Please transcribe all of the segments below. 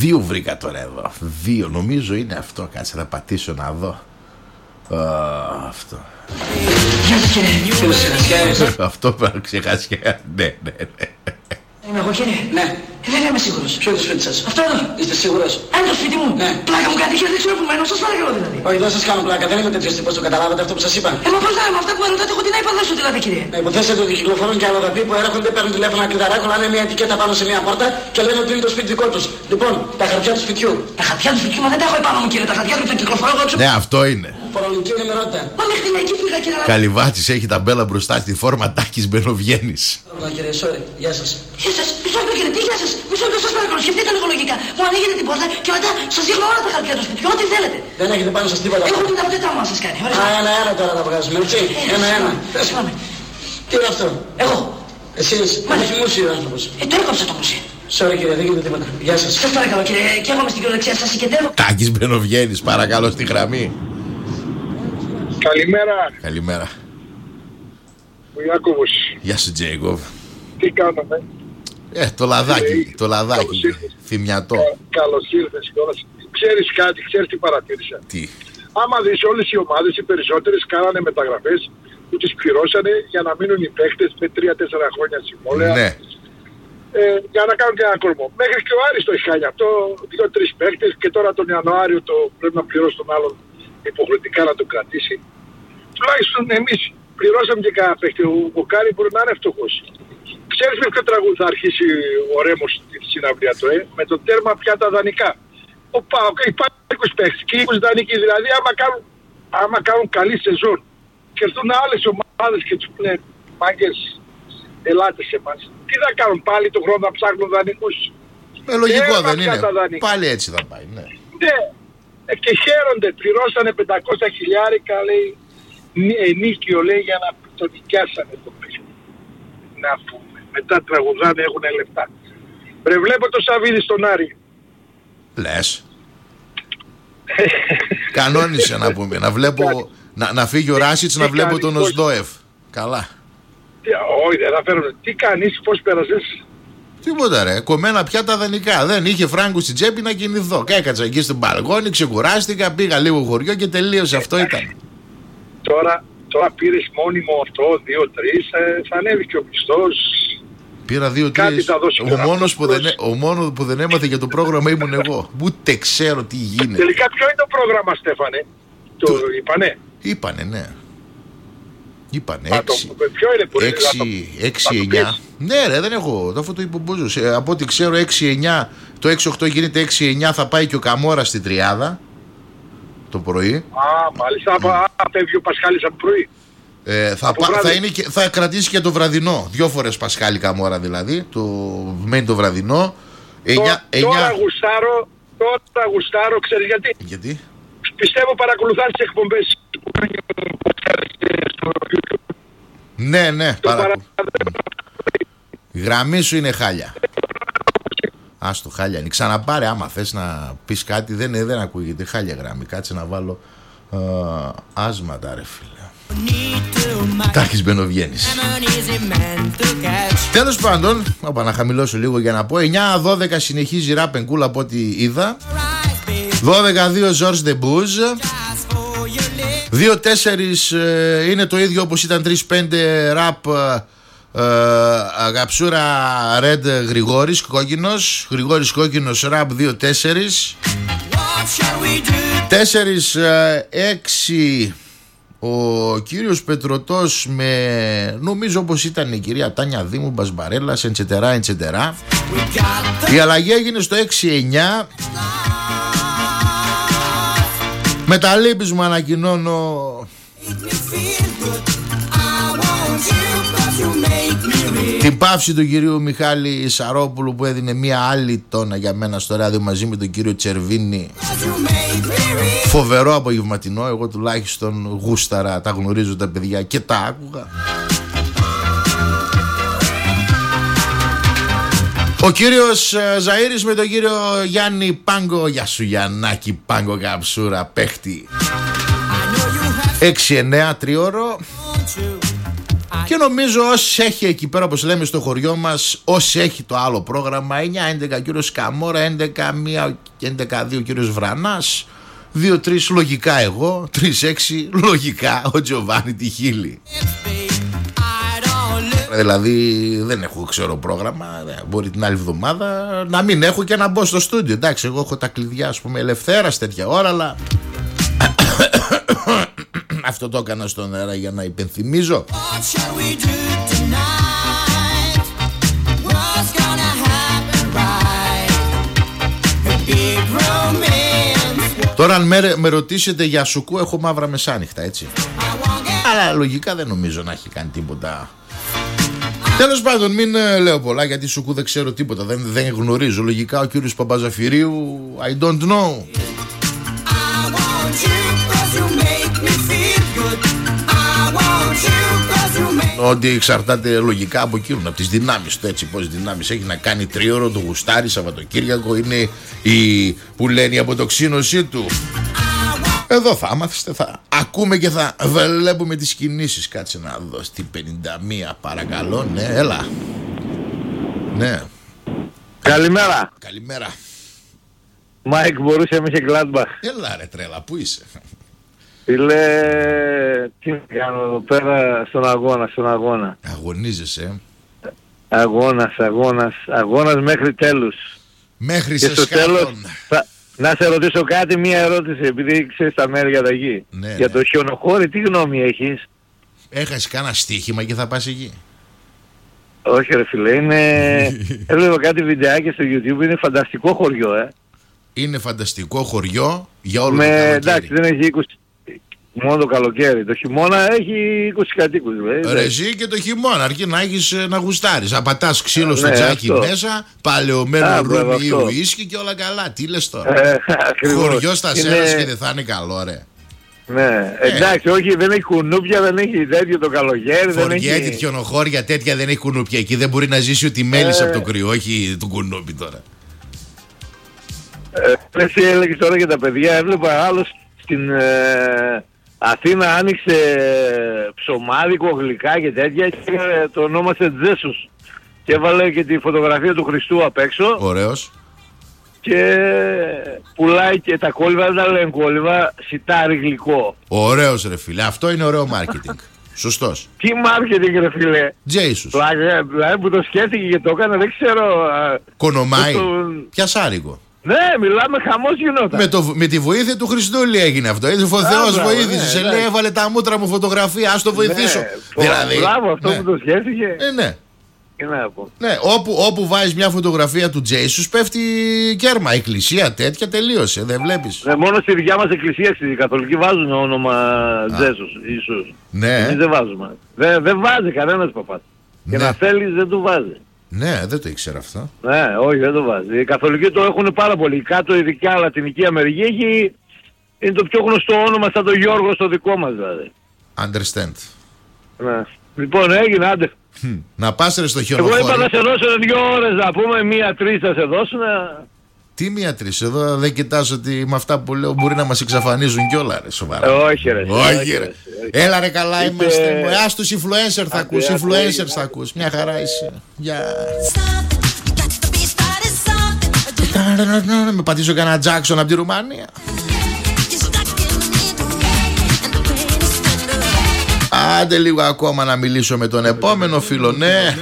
2 βρήκα τώρα εδώ. 2 νομίζω είναι αυτό. Κάτσε να πατήσω να δω. Αυτό. Γεια σας κύριε. Αυτό πρέπει να ξεχάσει. Ναι. Είμαι εγώ κύριε. Ναι. Δεν είμαι σίγουρος. Ποιο είναι το σπίτι σας? Αυτό εδώ. Είστε σίγουρος? Είναι το σπίτι μου. Ναι. Πλάκα μου κάτι και δεν ξέρω που μένω. Σας παρακαλώ δηλαδή. Όχι, δεν σας κάνω πλάκα. Δεν είμαι τέτοιος τύπος. Το καταλάβατε αυτό που σας είπα? Μα πώς να είμαι αυτά που με ρωτάτε, εγώ τι να υποθέσω δηλαδή κύριε. Να υποθέσετε ότι κυκλοφορούν και αλλοδαποί που έρχονται, παίρνουν τηλέφωνα κλειδαρά, κολλάνε μια ετικέτα πάνω σε μια πόρτα και λένε ότι είναι το σπίτι δικό τους. Λοιπόν, τα χαρτιά του σπιτιού. Τα χαρτιά του σπιτιού, μα δεν τα έχω επάνω μου κύριε. Τα χαρτιά του τα κυκλοφορώ εγώ έξω. Ναι, αυτό είναι. Φορολογική ενημερότητα. Μα μέχρι την εκεί πήγα κύριε. Καλυβάτης έχει ταμπέλα μπροστά στη φόρμα Τάκης Μπενοβγένης. Κύριε, sorry. Γεια σας. Γεια σας. Μισό λεπτό κύριε, τι γεια σας. Μισό λεπτό σας παρακαλώ. Σκεφτείτε λίγο λογικά. Μου ανοίγετε την πόρτα και μετά σας δείχνω όλα τα χαρτιά του σπιτιού. Ό,τι θέλετε. Δεν έχετε πάνω σας τίποτα. Έχω την ταυτότητα μου να σας κάνει. Ένα τώρα τα βγάζουμε, έτσι. Ένα. Συγγνώμη. Τι είναι αυτό? Εγώ. Εσείς, όχι μουσείο άνθρωπος. Το έκοψα το μουσείο. Sorry κύριε, δεν γίνεται τίποτα. Γεια σας. Σας παρακαλώ κύριε, και εγώ είμαι στην κυριολεξία σας συγκεντεύω. Τάκης Μπενοβγένης, παρακαλώ στη γραμμή. Καλημέρα. Ο Ιάκωβος. Γεια σου Τζέικοβ. Τι κάναμε? Το λαδάκι. Θυμιατό. Καλώς ήρθες κιόλας. Ξέρεις κάτι, ξέρεις τι παρατήρησα? Τι? Άμα δεις όλες οι ομάδες, οι περισσότερες κάνανε μεταγραφές που τις πληρώσανε για να μείνουν οι παίχτες με 3-4 χρόνια συμβόλαια. Ναι. Για να κάνουν και ένα κορμό. Μέχρι και ο Άρης το έχει κάνει αυτό, 2-3 παίχτες και τώρα τον Ιανουάριο το πρέπει να πληρώσει τον άλλον υποχρεωτικά να τον κρατήσει. Τουλάχιστον εμείς πληρώσαμε και κανένα παίχτη. Ο Κάρι μπορεί να είναι φτωχός. Ξέρεις με ποιο τραγούδι θα αρχίσει ο Ρέμος στη συναυλία του, με το τέρμα πια τα δανεικά. Ο ΠΑΟΚ έχει πάρει 20 παίχτες και 20 δανεικοί. Δηλαδή άμα κάνουν καλή σεζόν και έρθουν άλλες ομάδες και τους πούνε μάγκες, ελάτε σε εμάς. Τι θα κάνουν πάλι τον χρόνο να ψάχνουν δανεικούς? Λογικό δεν είναι? Πάλι έτσι θα πάει, ναι. Ναι. Και χαίρονται, πληρώσανε 500 χιλιάρικα, λέει, ενίκιο, λέει, για να το νοικιάσανε το παιδί. Να πούμε. Μετά τραγουδάνε, έχουν λεφτά. Βλέπω το Σαββίδι στον Άρη. Λες. Κανόνισε να πούμε. Να βλέπω, να φύγει ο Ράσιτς, να βλέπω τον Οσδόεφ. Καλά. Όχι, δεν θα φέρουν. Τι κάνεις, πώς πέρασες? Τίποτα ρε, κομμένα πια τα δανεικά. Δεν είχε φράγκου στην τσέπη να κινηθώ. Και έκατσα εκεί στην μπαλκόνι, ξεκουράστηκα, πήγα λίγο χωριό και τελείωσε. Αυτό ήταν. Τώρα πήρες μόνιμο αυτό, 2-3, θα ανέβει και ο μισθός. Πήρα 2-3. Ο μόνος που δεν έμαθε για το πρόγραμμα ήμουν εγώ. Ούτε ξέρω τι γίνεται. Τελικά ποιο είναι το πρόγραμμα, Στέφανε? Το είπανε? Είπανε, ναι. Είπανε 6-9. Ναι ρε, δεν έχω. Αυτό το είπε ο Μπούζος. Από ό,τι ξέρω 6-9. Το 6-8 γίνεται 6-9. Θα πάει και ο Καμόρα στην τριάδα το πρωί. Μάλιστα. Φεύγει ο Πασχάλης από πρωί. Θα κρατήσει και το βραδινό. 2 φορές Πασχάλη Καμόρα δηλαδή. Το μένει το βραδινό. Τώρα γουστάρω, ξέρεις γιατί? Γιατί? Πιστεύω παρακολουθάς τις εκπομπές που κάνει στο YouTube. Ναι, η γραμμή σου είναι χάλια. Άστο, χάλια είναι. Ξαναπάρε άμα θες να πεις κάτι. Δεν ακούγεται, χάλια γραμμή. Κάτσε να βάλω άσματα ρε φίλε. Τάκης Μπενοβγένης. Τέλος πάντων, όπα να χαμηλώσω λίγο για να πω. 9-12 συνεχίζει ράπ-ν-κούλ από ό,τι είδα. 12-2 George The Booz. 2-4 είναι το ίδιο όπως ήταν 3-5 ραπ Αγαψούρα Red Γρηγόρης Κόκκινος. Γρηγόρης Κόκκινος ραπ 2-4. 4-6 ο κύριος Πετρωτός με νομίζω όπως ήταν η κυρία Τάνια Δήμου Μπασμπαρέλας εντσετερά. Η αλλαγή έγινε στο 6-9. Με τα λύπης μου ανακοινώνω την πάυση του κυρίου Μιχάλη Σαρόπουλου που έδινε μία άλλη τόνα για μένα στο ράδιο μαζί με τον κύριο Τσερβίνη. Φοβερό απογευματινό, εγώ τουλάχιστον γούσταρα, τα γνωρίζω τα παιδιά και τα άκουγα. Ο κύριος Ζαΐρης με τον κύριο Γιάννη Πάγκο. Γεια σου Γιαννάκη Πάγκο καψούρα παίχτη. 6-9 τριώρο. Και νομίζω όσοι έχει εκεί πέρα, όπως λέμε στο χωριό μας, όσοι έχει το άλλο πρόγραμμα, 9-11 ο κύριος Καμόρα, 11-1 και 11-2 ο κύριος Βρανάς, 2-3 λογικά εγώ, 3-6 λογικά ο Τζοβάνι Τιχίλη. Δηλαδή δεν έχω, ξέρω, πρόγραμμα. Μπορεί την άλλη εβδομάδα να μην έχω και να μπω στο στούντιο. Εντάξει, εγώ έχω τα κλειδιά, ας πούμε, ελευθέρας τέτοια ώρα, αλλά αυτό το έκανα στον αέρα για να υπενθυμίζω. Τώρα αν με ρωτήσετε για Σουκού, έχω μαύρα μεσάνυχτα, έτσι. Αλλά λογικά δεν νομίζω να έχει κάνει τίποτα. Τέλος πάντων, μην λέω πολλά, γιατί Σουκού δεν ξέρω τίποτα, δεν γνωρίζω. Λογικά ο κύριος Παπαζαφυρίου, I don't know. Ότι εξαρτάται λογικά από εκείνον, από τις δυνάμεις του, έτσι, πόσες δυνάμεις έχει να κάνει τρίωρο, το γουστάρι, Σαββατοκύριακο, είναι που λένε η αποτοξίνωσή του. Εδώ θα μάθετε, θα ακούμε και θα βλέπουμε τις κινήσεις. Κάτσε να δω στην 51 παρακαλώ. Ναι, έλα. Ναι. Καλημέρα. Καλημέρα. Μάικ, μπορούσε με Γκλάντμπαχ. Έλα ρε τρέλα, πού είσαι? Φίλε, τι να κάνω εδώ πέρα στον αγώνα. Αγωνίζεσαι. Αγώνας μέχρι τέλους. Μέχρι και σε στο τέλος σκάτων. να σε ρωτήσω κάτι, μία ερώτηση, επειδή ξέρεις τα μέρη για τα γη. Ναι, για ναι. το χιονοχώρι, τι γνώμη έχεις? Έχασε κάνα στοίχημα και θα πας εκεί? Όχι ρε φίλε, έβλεπα κάτι βιντεάκι στο YouTube, είναι φανταστικό χωριό, Είναι φανταστικό χωριό για όλο το καλοκαίρι. Εντάξει, δεν έχει 20, μόνο το καλοκαίρι. Το χειμώνα έχει 20 κατοίκους. Ρε εσύ και το χειμώνα, αρκεί να έχεις να γουστάρεις. Να πατάς ξύλο στο Ναι, τζάκι αυτό. μέσα, παλαιωμένο μπράβο, ρούμι ή αυτό. ουίσκι και όλα καλά. Τι λες τώρα? Ακριβώς. Χωριό στα Σέρας και δεν θα είναι καλό, ρε. Ναι, εντάξει, όχι, δεν έχει κουνούπια, δεν έχει τέτοιο το καλοκαίρι. Φοριέτη, χιονοχώρια τέτοια δεν έχει κουνούπια. Εκεί δεν μπορεί να ζήσει ότι μέλης από το κρύο, όχι το κουνούπι τώρα. Εσύ έλεγες τώρα για τα παιδιά, έβλεπα άλλος στην Αθήνα άνοιξε ψωμάδικο, γλυκά και τέτοια και το ονόμασε Τζέσους. Και έβαλε και τη φωτογραφία του Χριστού απ' έξω. Ωραίος. Και πουλάει και τα κόλληβα, δεν τα λένε κόλληβα, σιτάρι γλυκό. Ωραίος ρε φίλε, αυτό είναι ωραίο μάρκετινγκ. Σωστός. Τι μάρκετινγκ ρε φίλε. Τζέισους. Δηλαδή που το σκέφτηκε και το έκανε, δεν ξέρω. Κονομάει. Πιασάρικο. Ναι, μιλάμε, χαμός γινόταν. Με τη βοήθεια του Χριστούλη έγινε αυτό. Ο Θεός βοήθησε. Ναι, λέει, έβαλε τα μούτρα μου φωτογραφία, ας το βοηθήσω. Δηλαδή. Μπράβο, αυτό που το σκέφτηκε. Ναι. Τι να πω. Ναι, όπου βάζεις μια φωτογραφία του Τζέισους πέφτει κέρμα. Εκκλησία τέτοια τελείωσε. Δεν βλέπεις. Ναι, μόνο στη δικιά μας εκκλησία, στη καθολική βάζουν όνομα Τζέσους, Ιησούς. Ναι. Εμείς δεν βάζουμε. Δεν βάζει κανένας παπάς. Και Ναι. να θέλεις δεν του βάζει. Ναι, δεν το ήξερα αυτό. Ναι, όχι, δεν το βάζει. Οι καθολικοί το έχουν πάρα πολύ. Κάτω ειδικά Λατινική Αμερική είναι το πιο γνωστό όνομα σαν τον Γιώργο στο δικό μας δηλαδή. Understand. Ναι. Λοιπόν, έγινε, άντε. Να πας ρε στο Εγώ είπα χιονοχώρι. να σε δώσω 2 ώρες να πούμε, 1-3 θα σε δώσουν. Τι 1-3, εδώ δεν κοιτάς ότι με αυτά που λέω μπορεί να μας εξαφανίζουν κιόλα ρε σοβαρά. Όχι ρε. Όχι ρε. Έλα ρε καλά είμαστε. Ας τους influencer θα ακούς. Influencers θα ακούς. Μια χαρά είσαι. Γεια. Με πατήσω κανένα Τζάκσον από τη Ρουμανία. Άντε λίγο ακόμα να μιλήσω με τον επόμενο φίλο. Ναι.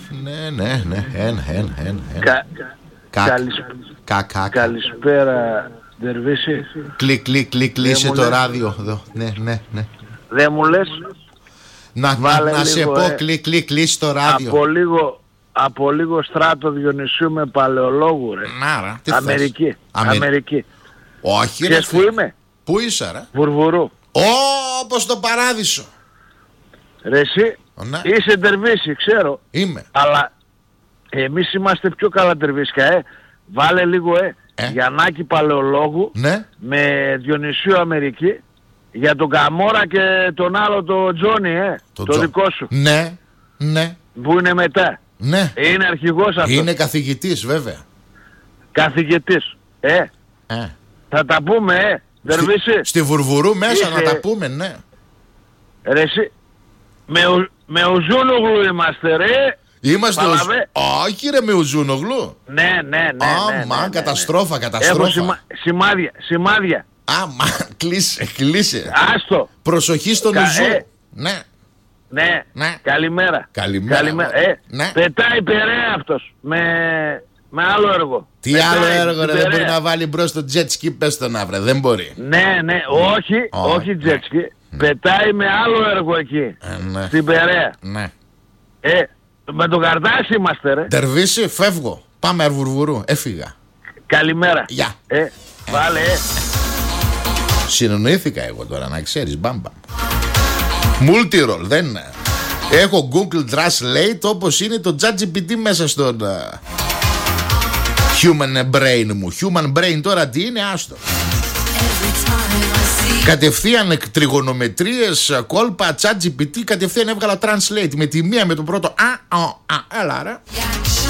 Καλησπέρα, Δερβίση. Κλικ, κλείσε το ράδιο εδώ. Ναι. Δεν μου λες. Να σε πω, κλικ, κλείσε το ράδιο. Από λίγο Στράτο Διονυσίου με παλαιολόγου ρε. Νάρα, τι Αμερική. Όχι ρε. Ξέρεις που είμαι? Πού είσαι ρε? Βουρβουρού. Όπως το παράδεισο. Ρε εσύ, Ναι. είσαι Δερβίση, ξέρω. Είμαι. Αλλά εμείς είμαστε πιο καλά Τερβίσκα, Βάλε λίγο, Γιαννάκη Παλαιολόγου, Ναι. με Διονυσίου Αμερική, για τον Καμόρα και τον άλλο το Τζόνι, το δικό σου. Ναι. Που είναι μετά. Ναι. Είναι αρχηγός αυτός. Είναι καθηγητής βέβαια. Καθηγητής. Θα τα πούμε, Δερβίση. Στη Βουρβουρού μέσα Είσαι... να τα πούμε, ναι. Ρε εσύ, Με Ουζούνογλου είμαστε ρε. Είμαστε όχι ρε με Ουζούνογλου. Ναι. Άμα, καταστρόφα. Έχω σημάδια. Άμα, κλείσε. Άστο. Προσοχή στον Ουζού. Ναι. Καλημέρα. Ναι. Πετάει Περαία αυτός με άλλο έργο. Τι άλλο έργο ρε, δεν μπορεί να βάλει μπρος το jet ski, πες τον αύριο, δεν μπορεί. Ναι, όχι jet ski. Πετάει με άλλο έργο εκεί, στην Περαία. Ναι. Με τον Καρτάσι είμαστε ρε. Τερβίση, φεύγω. Πάμε Αρβουρβουρού, έφυγα. Καλημέρα. Γεια. Βάλε. Συνεννοήθηκα εγώ τώρα, να ξέρεις, μπαμπαμ. Multirole, δεν είναι. Έχω Google Translate όπως είναι το ChatGPT μέσα στον human brain μου. Human brain τώρα τι είναι, άστο. Κατευθείαν τριγωνομετρίες, κόλπα, ChatGPT, κατευθείαν έβγαλα Translate με τη μία με το πρώτο έλα ρε.